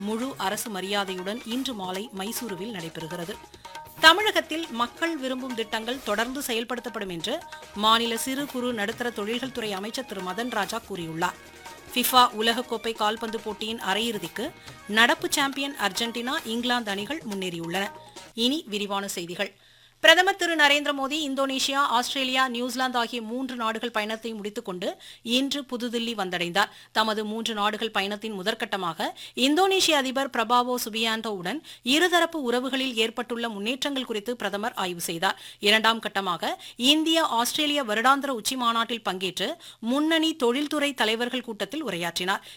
முழு அரசு மரியாதையுடன் இன்று மாலை மைசூருவில் நடைபெறுகிறது. தமிழகத்தில் மக்கள் விரும்பும் திட்டங்கள் தொடர்ந்து செயல்படுத்தப்படும் என்று மாநில சிறு குறு நடுத்தர தொழில்கள் துறை அமைச்சர் திரு மதன் ராஜா கூறியுள்ளார். ஃபிஃபா உலகக்கோப்பை கால்பந்து போட்டியின் அரையிறுதிக்கு நடப்பு சாம்பியன் அர்ஜென்டினா, இங்கிலாந்து அணிகள் முன்னேறியுள்ளன. இனி விரிவான செய்திகள். பிரதமர் திரு Narendra Modi Indonesia, Australia, New Zealand ஆகிய 3 நாடுகள் பயணத்தை முடித்துக் கொண்டு இன்று புதுதில்லி வந்தடைந்தார். தமது 3 நாடுகள் பயணத்தின் முதற்கட்டமாக இந்தோனேஷிய அதிபர் பிரபாவோ சுபியாண்டோவுடன் இருதரப்பு உறவுகளில் ஏற்பட்டுள்ள முன்னேற்றங்கள் குறித்து பிரதமர் ஆய்வு செய்தார். 2ஆம் கட்டமாக இந்திய ஆஸ்திரேலிய வருடாந்திர உச்சி மாநாட்டில் பங்கேற்று முன்னணி தொழில்துறை தலைவர்கள் கூட்டத்தில் உரையாற்றினார்.